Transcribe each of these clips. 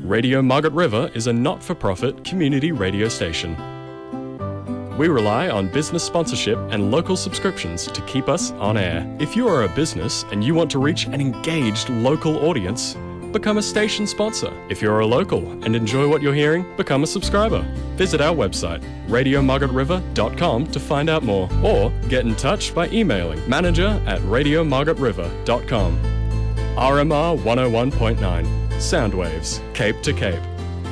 Radio Margaret River is a not-for-profit community radio station. We rely on business sponsorship and local subscriptions to keep us on air. If you are a business and you want to reach an engaged local audience, become a station sponsor. If you're a local and enjoy what you're hearing, become a subscriber. Visit our website, radiomargaretriver.com, to find out more, or get in touch by emailing manager@radiomargaretriver.com. RMR 101.9, Soundwaves, Cape to Cape.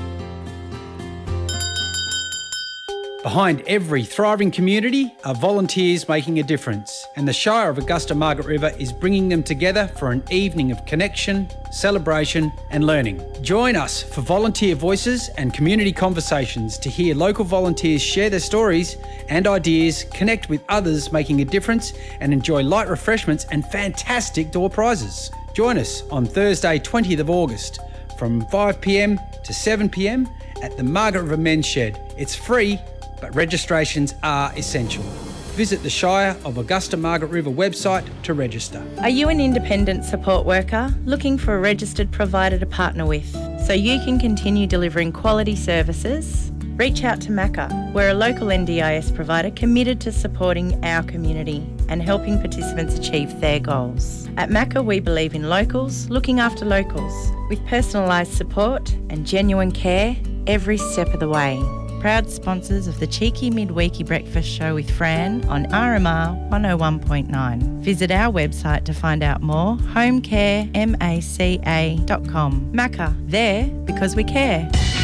Behind every thriving community are volunteers making a difference, and the Shire of Augusta Margaret River is bringing them together for an evening of connection, celebration and learning. Join us for volunteer voices and community conversations to hear local volunteers share their stories and ideas, connect with others making a difference, and enjoy light refreshments and fantastic door prizes. Join us on Thursday 20th of August from 5pm to 7pm at the Margaret River Men's Shed. It's free, but registrations are essential. Visit the Shire of Augusta Margaret River website to register. Are you an independent support worker looking for a registered provider to partner with so you can continue delivering quality services? Reach out to Macca. We're a local NDIS provider committed to supporting our community and helping participants achieve their goals. At Macca, we believe in locals looking after locals with personalised support and genuine care every step of the way. Proud sponsors of the Cheeky Midweeky Breakfast Show with Fran on RMR 101.9. Visit our website to find out more, homecaremaca.com. Macca, there because we care.